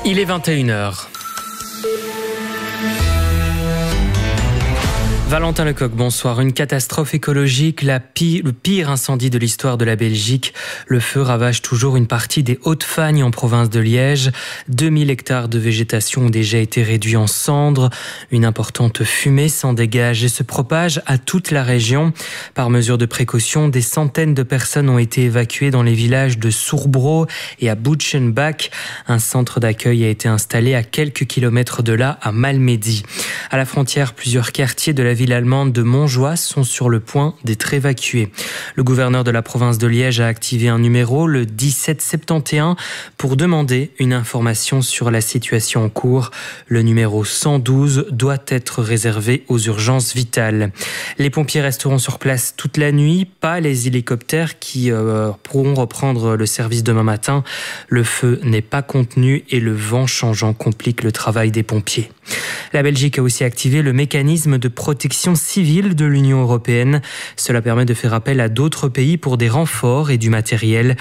Il est 21h. Valentin Lecoq, bonsoir. Une catastrophe écologique, le pire incendie de l'histoire de la Belgique. Le feu ravage toujours une partie des Hautes-Fagnes en province de Liège. 2000 hectares de végétation ont déjà été réduits en cendres. Une importante fumée s'en dégage et se propage à toute la région. Par mesure de précaution, des centaines de personnes ont été évacuées dans les villages de Sourbro et à Butchenbach. Un centre d'accueil a été installé à quelques kilomètres de là, à Malmedy. À la frontière, plusieurs quartiers de la ville allemande de Montjoie sont sur le point d'être évacués. Le gouverneur de la province de Liège a activé un numéro, le 1771, pour demander une information sur la situation en cours. Le numéro 112 doit être réservé aux urgences vitales. Les pompiers resteront sur place toute la nuit, pas les hélicoptères qui pourront reprendre le service demain matin. Le feu n'est pas contenu et le vent changeant complique le travail des pompiers. La Belgique a aussi activé le mécanisme de protection civile de l'Union européenne. Cela permet de faire appel à d'autres pays pour des renforts et du matériel.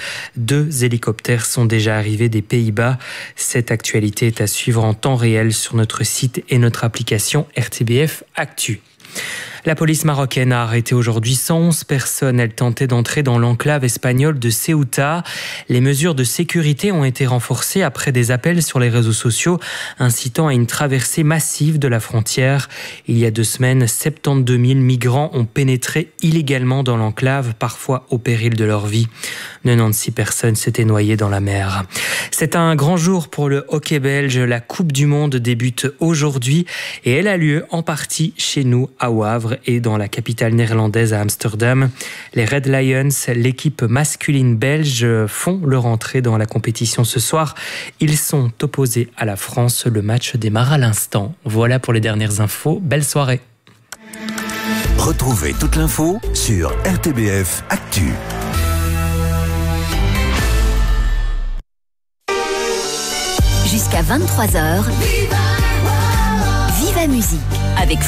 2 hélicoptères sont déjà arrivés des Pays-Bas. Cette actualité est à suivre en temps réel sur notre site et notre application RTBF Actu. La police marocaine a arrêté aujourd'hui 111 personnes. Elles tentaient d'entrer dans l'enclave espagnole de Ceuta. Les mesures de sécurité ont été renforcées après des appels sur les réseaux sociaux incitant à une traversée massive de la frontière. Il y a 2 semaines, 72 000 migrants ont pénétré illégalement dans l'enclave, parfois au péril de leur vie. 96 personnes s'étaient noyées dans la mer. C'est un grand jour pour le hockey belge. La Coupe du Monde débute aujourd'hui et elle a lieu en partie chez nous à Wavre et dans la capitale néerlandaise à Amsterdam. Les Red Lions, l'équipe masculine belge, font leur entrée dans la compétition ce soir. Ils sont opposés à la France. Le match démarre à l'instant. Voilà pour les dernières infos. Belle soirée. Retrouvez toute l'info sur RTBF Actu. Jusqu'à 23h, Viva Musique avec